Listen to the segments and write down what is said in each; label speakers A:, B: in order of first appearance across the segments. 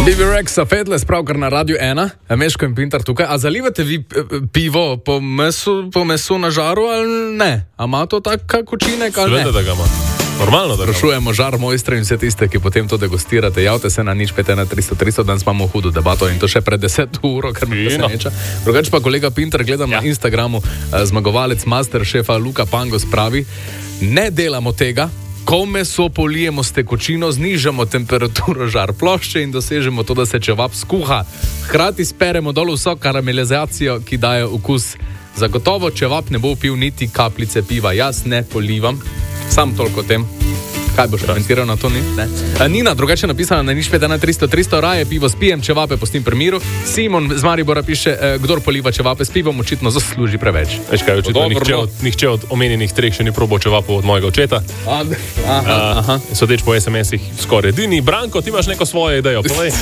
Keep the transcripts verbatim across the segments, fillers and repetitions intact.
A: Bibi Rexa, Fedles, pravkar na Radiu ena, Meško in Pintar tukaj. A zalivate vi pivo po mesu, po mesu na žaru ali ne? A ima to tak kak učinek ali ne?
B: Sveda, da ga ima. Normalno, da ga ima.
A: Sprašujemo žar mojstre in vse tiste, ki potem to degustirate. Javte se na nič pet ena tristo tristo, danes imamo hudo debato in to še pred deset uro, kar me preseneča. Drugače pa kolega Pintar, gledam ja. na Instagramu, zmagovalec Masterchefa Luka Pangos pravi, ne delamo tega, ko meso polijemo s tekočino, znižamo temperaturo žar plošče in dosežemo to, da se čevap skuha. Hkrati speremo dol vso karamelizacijo, ki daje okus. Zagotovo čevap ne bo pil niti kapljice piva. Jaz ne polivam. Sam toliko o tem. Kaj boš komentiral na to? Ni? Ne? Nina, drugače napisana na nič pet ena tristo tristo, raje pivo spijem, čevape pustim pri miru. Simon z Maribora piše, kdor poliva čevape s pivom, očitno zasluži preveč.
B: Veš kaj, očitno nihče od, nihče od omenjenih treh še ni probal čevapov od mojega očeta.
A: Aha, aha.
B: Sodeč po es em esih skoraj edini. Branko, ti imaš neko svojo idejo, povej.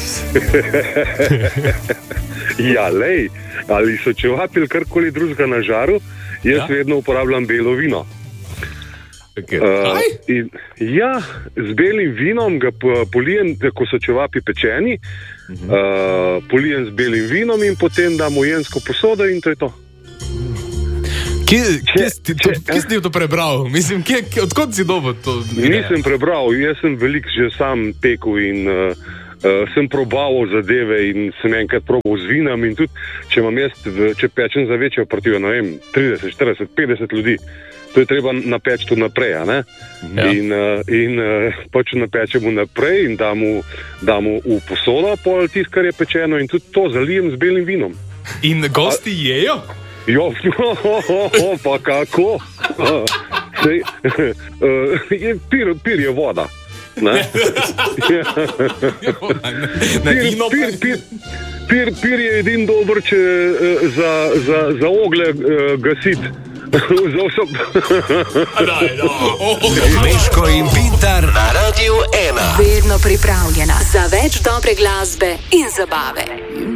C: Ja, lej, ali so čevapi ali karkoli drugega na žaru, jaz ja? vedno uporabljam belo vino. Uh, in, ja, z belim vinom ga polijem, ko so čevapi pečeni, uh-huh. uh, polijem z belim vinom in potem dam v jensko posodo in to je to.
A: Kje si to prebral? Mislim, kje, kje, odkot si dobil to?
C: Nisem prebral, jaz sem veliko že sam pekel in uh, uh, sem probaval zadeve in sem enkrat probal z vinom in tudi, če imam jaz, če pečem za večjo partijo, ne vem, trideset, štirideset, petdeset ljudi, to je treba napeči tu naprej, a ne? Ja. In, uh, in uh, pač napečemo naprej in damo, damo v posodo pol tisto, kar je pečeno in tudi to zalijem z belim vinom.
A: In gosti a, jejo?
C: Jo, pa kako? Sej, uh, pir, pir je voda. Ne? pir, pir, pir, pir, pir je edin dober, če uh, za, za, za ogle uh, gasiti.
D: Meško in Pintar na Radiu ena.
E: Vedno pripravljena za več dobre glasbe in zabave.